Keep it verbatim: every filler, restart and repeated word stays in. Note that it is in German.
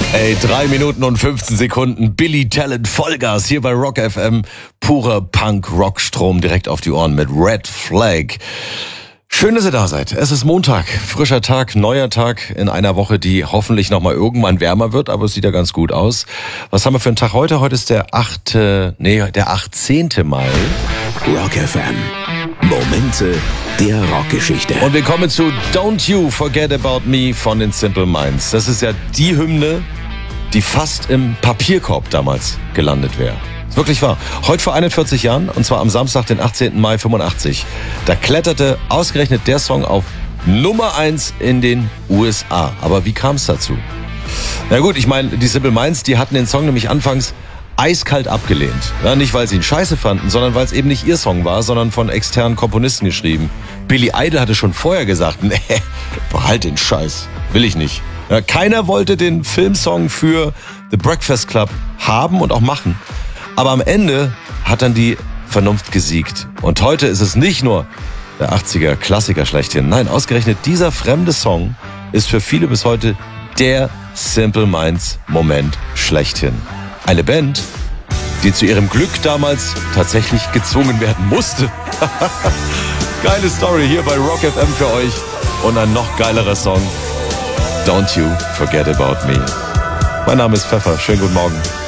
Ey, drei Minuten und fünfzehn Sekunden, Billy Talent Vollgas hier bei Rock F M. Purer Punk-Rockstrom direkt auf die Ohren mit Red Flag. Schön, dass ihr da seid. Es ist Montag, frischer Tag, neuer Tag in einer Woche, die hoffentlich nochmal irgendwann wärmer wird, aber es sieht ja ganz gut aus. Was haben wir für einen Tag heute? Heute ist der achte, nee, der achtzehnte Mai. Rock F M. Momente der Rockgeschichte. Und wir kommen zu Don't You Forget About Me von den Simple Minds. Das ist ja die Hymne, die fast im Papierkorb damals gelandet wäre. Ist wirklich wahr. Heute vor einundvierzig Jahren, und zwar am Samstag, den achtzehnten Mai fünfundachtzig, da kletterte ausgerechnet der Song auf Nummer eins in den U S A. Aber wie kam es dazu? Na gut, ich meine, die Simple Minds, die hatten den Song nämlich anfangs eiskalt abgelehnt. Ja, nicht, weil sie ihn scheiße fanden, sondern weil es eben nicht ihr Song war, sondern von externen Komponisten geschrieben. Billy Idol hatte schon vorher gesagt, nee, behalt den Scheiß, will ich nicht. Ja, keiner wollte den Filmsong für The Breakfast Club haben und auch machen. Aber am Ende hat dann die Vernunft gesiegt. Und heute ist es nicht nur der achtziger Klassiker schlechthin. Nein, ausgerechnet dieser fremde Song ist für viele bis heute der Simple Minds Moment schlechthin. Eine Band, die zu ihrem Glück damals tatsächlich gezwungen werden musste. Geile Story hier bei Rock F M für euch. Und ein noch geilerer Song. Don't You Forget About Me. Mein Name ist Pfeffer. Schönen guten Morgen.